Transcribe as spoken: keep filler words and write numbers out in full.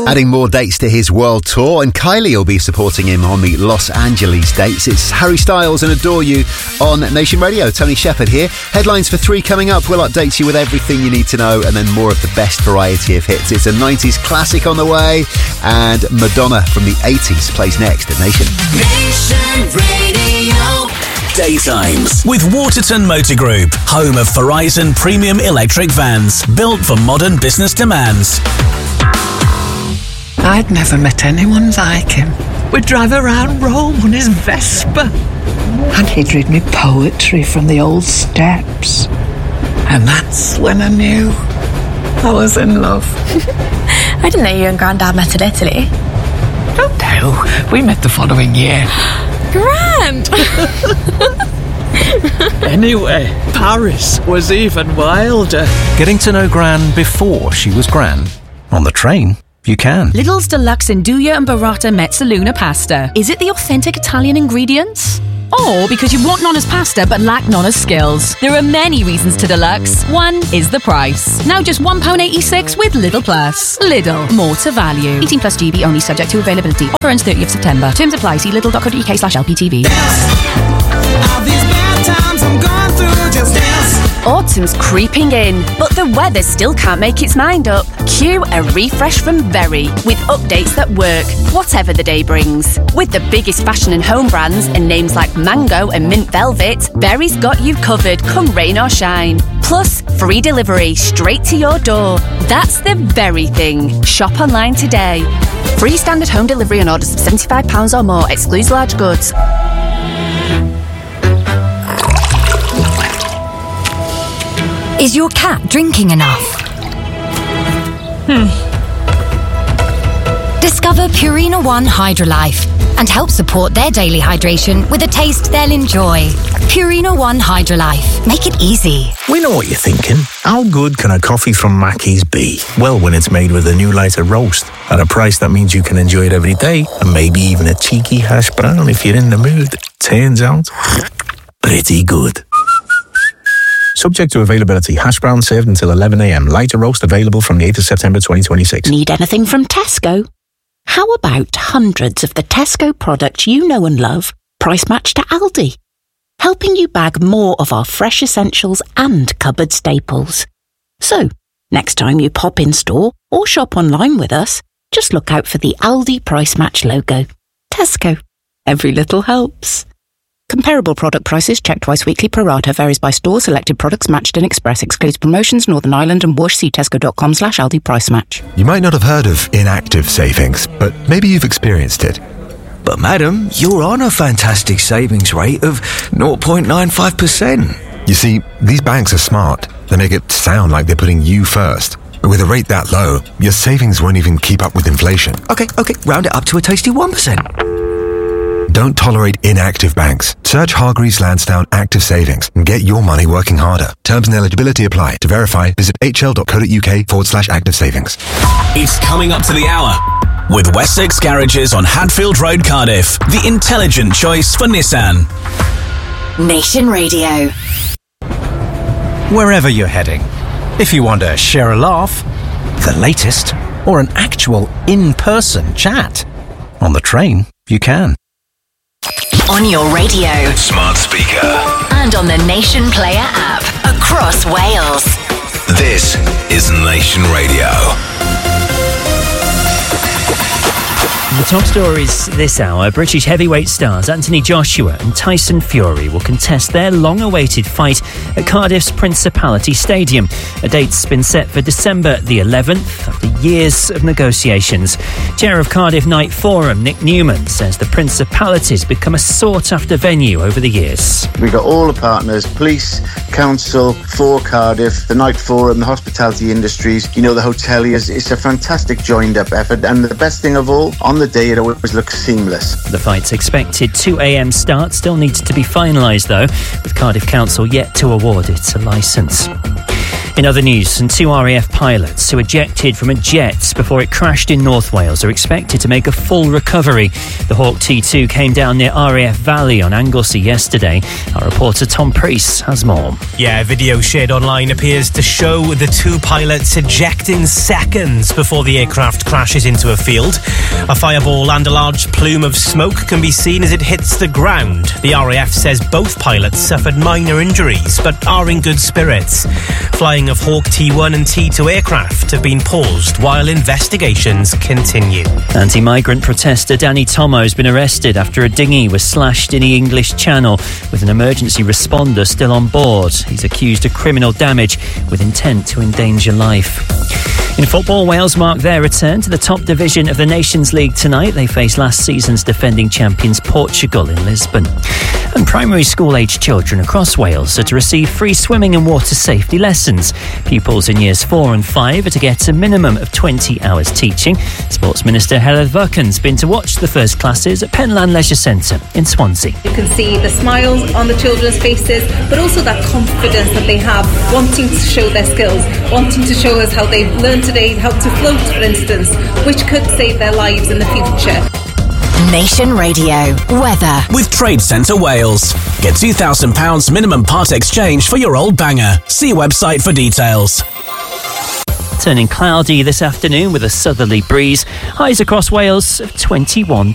Adding more dates to his world tour, and Kylie will be supporting him on the Los Angeles dates. It's Harry Styles and Adore You on Nation Radio. Tony Shepherd here. Headlines for three coming up. We'll update you with everything you need to know, and then more of the best variety of hits. It's a nineties classic on the way, and Madonna from the eighties plays next at Nation. Nation Radio. Daytimes with Waterton Motor Group, home of Verizon premium electric vans, built for modern business demands. I'd never met anyone like him. We'd drive around Rome on his Vespa, and he'd read me poetry from the old steps. And that's when I knew I was in love. I didn't know you and Grandad met in Italy. Oh no, we met the following year. Grand! Anyway, Paris was even wilder. Getting to know Gran before she was Gran. On the train, you can. Lidl's Deluxe Nduja and Burrata Mezzaluna pasta. Is it the authentic Italian ingredients? Or because you want Nonna's pasta but lack Nonna's skills? There are many reasons to Deluxe. One is the price. Now just one pound eighty-six with Lidl Plus. Lidl, more to value. eighteen plus G B only, subject to availability. Offer ends thirtieth of September. Terms apply. See lidl.co.uk slash LPTV. Autumn's creeping in, but the weather still can't make its mind up. Cue a refresh from Berry with updates that work, whatever the day brings. With the biggest fashion and home brands and names like Mango and Mint Velvet, Berry's got you covered come rain or shine. Plus, free delivery straight to your door. That's the Berry thing. Shop online today. Free standard home delivery on orders of seventy-five pounds or more, excludes large goods. Is your cat drinking enough? Hmm. Discover Purina One Hydrolife and help support their daily hydration with a taste they'll enjoy. Purina One Hydrolife. Make it easy. We know what you're thinking. How good can a coffee from Mackey's be? Well, when it's made with a new lighter roast at a price that means you can enjoy it every day, and maybe even a cheeky hash brown if you're in the mood. Turns out, pretty good. Subject to availability. Hash brown served until eleven a.m. Lighter roast available from the eighth of September twenty twenty-six. Need anything from Tesco? How about hundreds of the Tesco products you know and love, price matched to Aldi? Helping you bag more of our fresh essentials and cupboard staples. So, next time you pop in store or shop online with us, just look out for the Aldi price match logo. Tesco. Every little helps. Comparable product prices checked twice weekly pro rata, varies by store, selected products matched in Express, excludes promotions, Northern Ireland and Whoosh. See tesco.com slash Aldi price match. You might not have heard of inactive savings, but maybe you've experienced it. But madam, you're on a fantastic savings rate of zero point nine five percent. You see, these banks are smart. They make it sound like they're putting you first. But with a rate that low, your savings won't even keep up with inflation. Okay, okay, round it up to a tasty one percent. Don't tolerate inactive banks. Search Hargreaves Lansdown Active Savings and get your money working harder. Terms and eligibility apply. To verify, visit hl.co.uk forward slash active savings. It's coming up to the hour with Wessex Garages on Hadfield Road, Cardiff. The intelligent choice for Nissan. Nation Radio. Wherever you're heading, if you want to share a laugh, the latest, or an actual in-person chat, on the train, you can. On your radio, smart speaker, and on the Nation Player app across Wales. This is Nation Radio. The top stories this hour, British heavyweight stars Anthony Joshua and Tyson Fury will contest their long-awaited fight at Cardiff's Principality Stadium. A date's been set for December the eleventh after years of negotiations. Chair of Cardiff Night Forum, Nick Newman, says the Principality's become a sought-after venue over the years. We've got all the partners, police, council, for Cardiff, the Night Forum, the hospitality industries, you know, the hoteliers. It's a fantastic joined-up effort, and the best thing of all, on the day it always looks seamless. The fight's expected two a.m. start still needs to be finalised though, with Cardiff Council yet to award it a licence. In other news, some two R A F pilots who ejected from a jet before it crashed in North Wales are expected to make a full recovery. The Hawk T two came down near R A F Valley on Anglesey yesterday. Our reporter Tom Priest has more. Yeah, video shared online appears to show the two pilots ejecting seconds before the aircraft crashes into a field. A fireball and a large plume of smoke can be seen as it hits the ground. The R A F says both pilots suffered minor injuries but are in good spirits. Flying of Hawk T one and T two aircraft have been paused while investigations continue. Anti-migrant protester Danny Tomo has been arrested after a dinghy was slashed in the English Channel with an emergency responder still on board. He's accused of criminal damage with intent to endanger life. In football, Wales mark their return to the top division of the Nations League tonight. They face last season's defending champions Portugal in Lisbon. And primary school-aged children across Wales are to receive free swimming and water safety lessons. Pupils in years four and five are to get a minimum of twenty hours teaching. Sports Minister Helen Burken's been to watch the first classes at Penlan Leisure Centre in Swansea. You can see the smiles on the children's faces, but also that confidence that they have, wanting to show their skills, wanting to show us how they've learned today how to float, for instance, which could save their lives in the future. Nation Radio weather with Trade Centre Wales. Get two thousand pounds minimum part exchange for your old banger. See website for details. Turning cloudy this afternoon with a southerly breeze. Highs across Wales of twenty-one